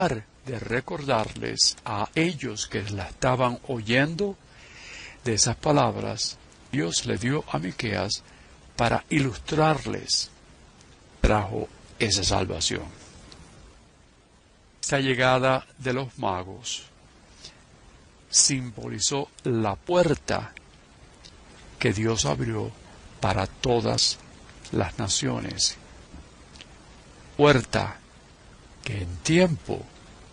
de recordarles a ellos que la estaban oyendo de esas palabras, Dios le dio a Miqueas para ilustrarles, trajo esa salvación. Esta llegada de los magos simbolizó la puerta que Dios abrió para todas las naciones. Puerta que en tiempo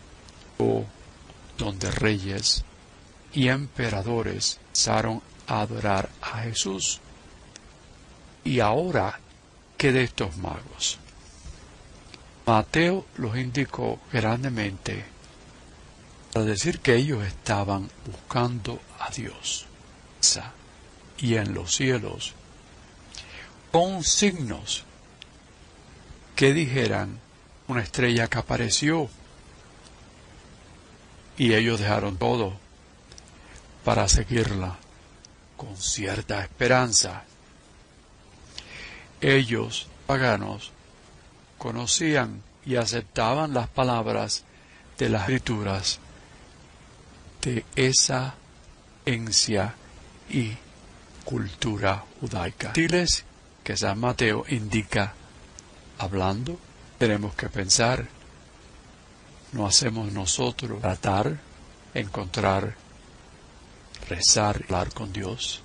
donde reyes y emperadores empezaron a adorar a Jesús. Y ahora, ¿qué de estos magos? Mateo los indicó grandemente para decir que ellos estaban buscando a Dios y en los cielos con signos que dijeran una estrella que apareció, y ellos dejaron todo para seguirla con cierta esperanza. Ellos, paganos, conocían y aceptaban las palabras de las Escrituras de esa herencia y cultura judaica. Diles que San Mateo indica, hablando, tenemos que pensar, no hacemos nosotros tratar, encontrar, rezar, hablar con Dios.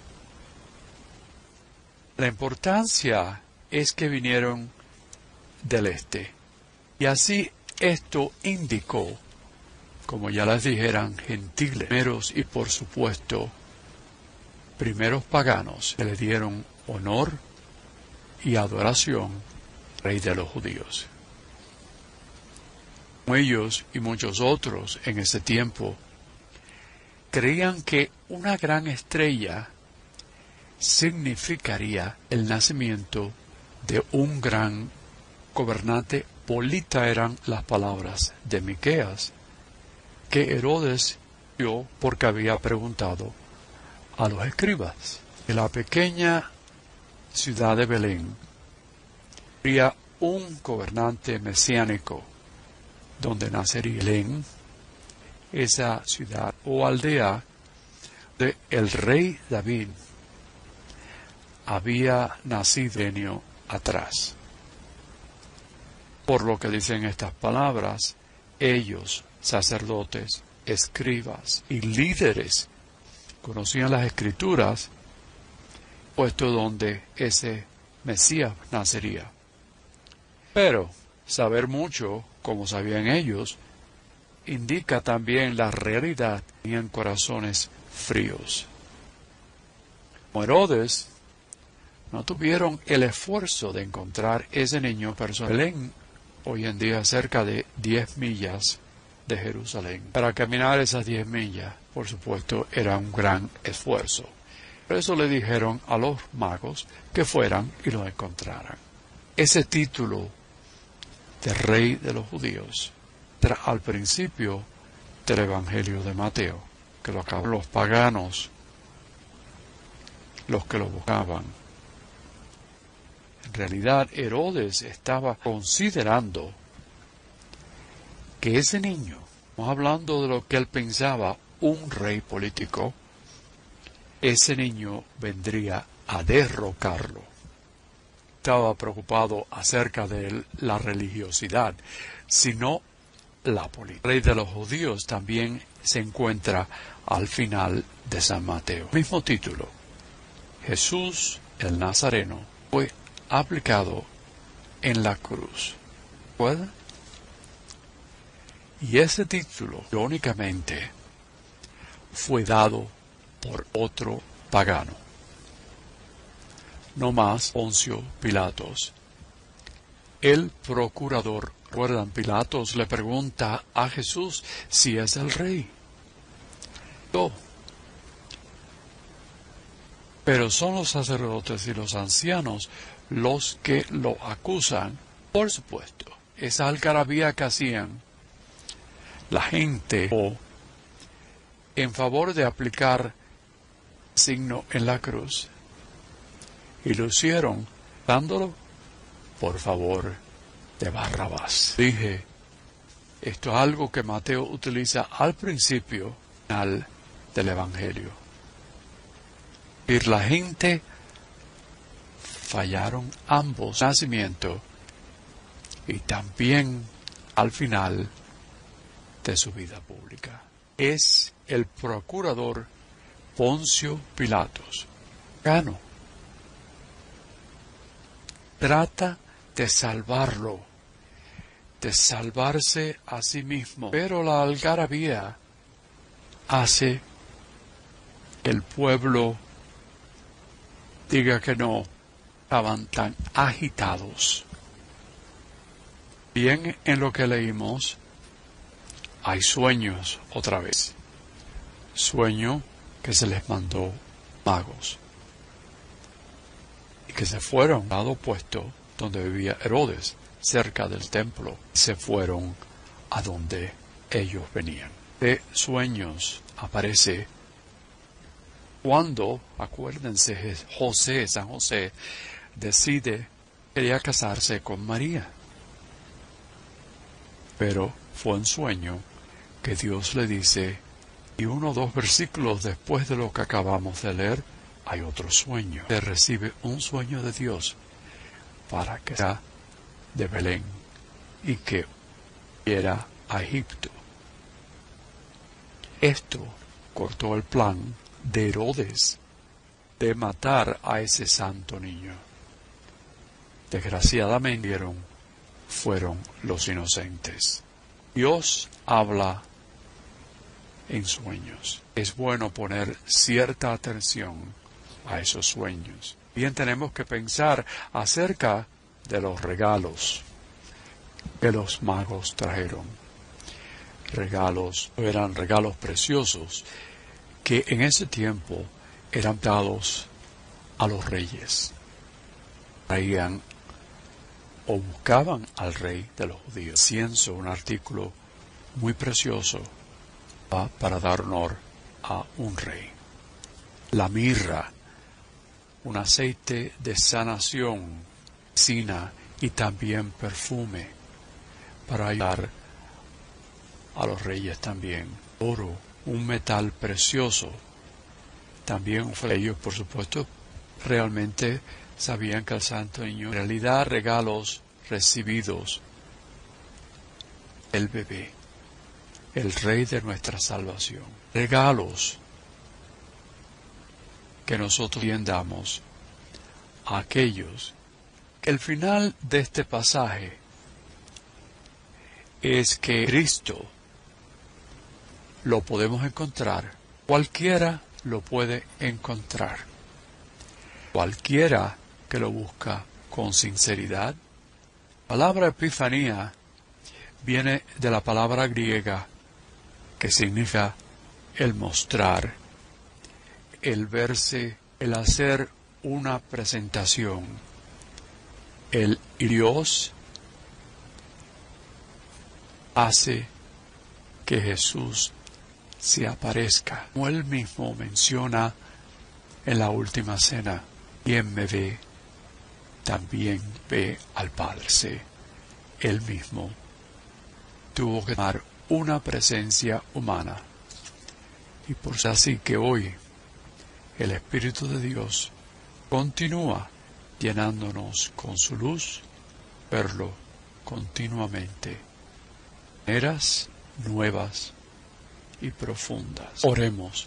La importancia es que vinieron del este. Y así esto indicó, como ya les dijeran, gentiles, primeros y por supuesto, primeros paganos que le dieron honor y adoración al Rey de los judíos. Ellos y muchos otros en ese tiempo creían que una gran estrella significaría el nacimiento de un gran gobernante político. Eran las palabras de Miqueas, que Herodes dio porque había preguntado a los escribas. En la pequeña ciudad de Belén habría un gobernante mesiánico, donde nacería Belén, esa ciudad o aldea de el rey David había nacido años atrás. Por lo que dicen estas palabras, ellos, sacerdotes, escribas y líderes, conocían las Escrituras, puesto donde ese Mesías nacería. Pero saber mucho, como sabían ellos, indica también la realidad. Tenían corazones fríos. Como Herodes, no tuvieron el esfuerzo de encontrar ese niño personal. Belén, hoy en día cerca de 10 millas de Jerusalén. Para caminar esas 10 millas, por supuesto, era un gran esfuerzo. Por eso le dijeron a los magos que fueran y lo encontraran. Ese título de Rey de los Judíos era al principio del Evangelio de Mateo, que lo acabaron los paganos, los que lo buscaban. En realidad, Herodes estaba considerando que ese niño, estamos hablando de lo que él pensaba, un rey político, ese niño vendría a derrocarlo. Estaba preocupado acerca de la religiosidad, sino la política. El Rey de los Judíos también se encuentra al final de San Mateo. Mismo título, Jesús el Nazareno, fue aplicado en la cruz. ¿Puede? Y ese título, irónicamente, fue dado por otro pagano. No más Poncio Pilatos. El procurador, recuerdan, Pilatos le pregunta a Jesús si es el rey. No. Pero son los sacerdotes y los ancianos los que lo acusan. Por supuesto, esa algarabía que hacían la gente en favor de aplicar signo en la cruz, y lo hicieron dándolo por favor de Barrabás. Dije Esto es algo que Mateo utiliza al principio final del Evangelio. Y la gente fallaron ambos nacimiento y también al final de su vida pública. Es el procurador Poncio Pilatos. Gano. Trata de salvarlo, de salvarse a sí mismo. Pero la algarabía hace que el pueblo diga que no. Estaban tan agitados. Bien, en lo que leímos, hay sueños otra vez. Sueño que se les mandó magos. Y que se fueron al lado opuesto donde vivía Herodes, cerca del templo. Se fueron a donde ellos venían. De sueños aparece cuando, acuérdense, San José, decide, quería casarse con María. Pero fue un sueño que Dios le dice, y 1 o 2 versículos después de lo que acabamos de leer, hay otro sueño. Se recibe un sueño de Dios para que sea de Belén y que era a Egipto. Esto cortó el plan de Herodes de matar a ese santo niño. Desgraciadamente fueron los inocentes. Dios habla en sueños. Es bueno poner cierta atención a esos sueños. Bien, tenemos que pensar acerca de los regalos que los magos trajeron. Eran regalos preciosos que en ese tiempo eran dados a los reyes. Traían o buscaban al rey de los judíos. Incienso, un artículo muy precioso para dar honor a un rey. La mirra, un aceite de sanación, medicina y también perfume para ayudar a los reyes también. Oro, un metal precioso. También ellos, por supuesto, realmente sabían que el santo niño, en realidad, regalos recibidos, el bebé, el rey de nuestra salvación. Regalos que nosotros bien damos a aquellos. El final de este pasaje es que Cristo lo podemos encontrar. Cualquiera lo puede encontrar. Cualquiera que lo busca con sinceridad. La palabra epifanía viene de la palabra griega que significa el mostrar, el verse, el hacer una presentación. El Dios hace que Jesús se aparezca. Como él mismo menciona en la última cena, quien me ve, también ve al Padre. Sí, él mismo tuvo que tomar una presencia humana. Y por eso así que hoy el Espíritu de Dios continúa llenándonos con su luz, verlo continuamente, maneras nuevas y profundas. Oremos.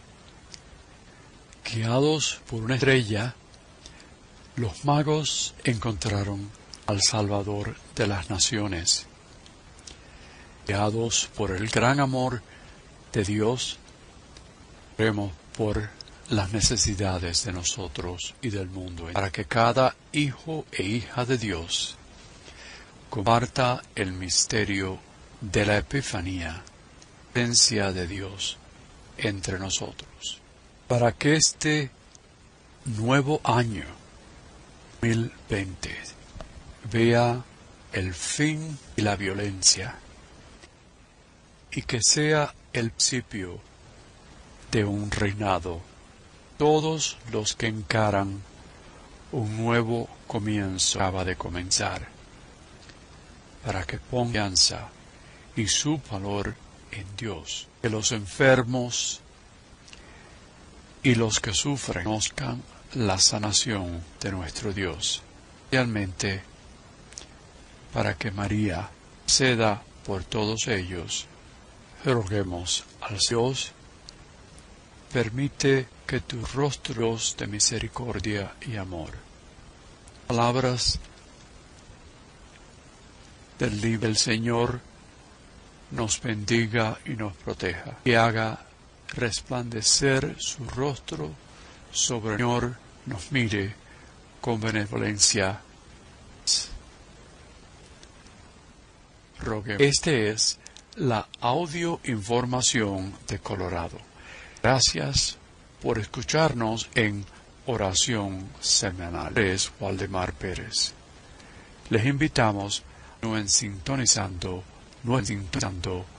Guiados por una estrella, los magos encontraron al Salvador de las naciones. Guiados por el gran amor de Dios, oremos por las necesidades de nosotros y del mundo, para que cada hijo e hija de Dios comparta el misterio de la Epifanía, presencia de Dios entre nosotros, para que este nuevo año 2020 vea el fin y la violencia, y que sea el principio de un reinado. Todos los que encaran un nuevo comienzo acaba de comenzar, para que pongan y su valor en Dios. Que los enfermos y los que sufren conozcan la sanación de nuestro Dios. Realmente, para que María ceda por todos ellos, roguemos al Dios, permite que tus rostros de misericordia y amor, palabras del libro del Señor, nos bendiga y nos proteja, y haga resplandecer su rostro sobre el Señor, nos mire con benevolencia. Roguemos. Este es la audio información de Colorado. Gracias por escucharnos en Oración Semanal. Es Waldemar Pérez. Les invitamos a no sintonizando